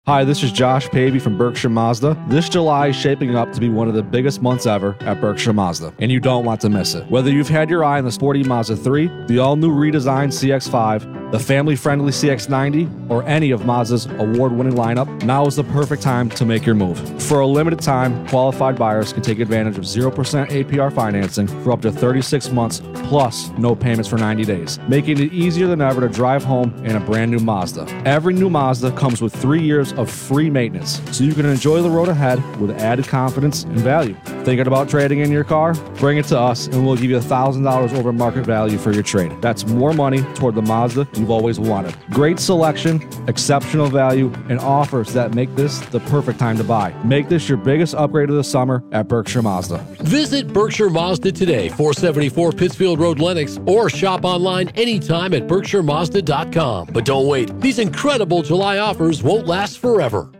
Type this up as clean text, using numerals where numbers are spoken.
Hi, this is Josh Pavey from Berkshire Mazda. This July is shaping up to be one of the biggest months ever at Berkshire Mazda, and you don't want to miss it. Whether you've had your eye on the sporty Mazda 3, the all-new redesigned CX-5, the family-friendly CX-90, or any of Mazda's award-winning lineup, now is the perfect time to make your move. For a limited time, qualified buyers can take advantage of 0% APR financing for up to 36 months, plus no payments for 90 days, making it easier than ever to drive home in a brand new Mazda. Every new Mazda comes with 3 years of free maintenance, so you can enjoy the road ahead with added confidence and value. Thinking about trading in your car? Bring it to us and we'll give you $1,000 over market value for your trade. That's more money toward the Mazda you've always wanted. Great selection, exceptional value, and offers that make this the perfect time to buy. Make this your biggest upgrade of the summer at Berkshire Mazda. Visit Berkshire Mazda today, 474 Pittsfield Road, Lenox, or shop online anytime at BerkshireMazda.com. But don't wait. These incredible July offers won't last forever.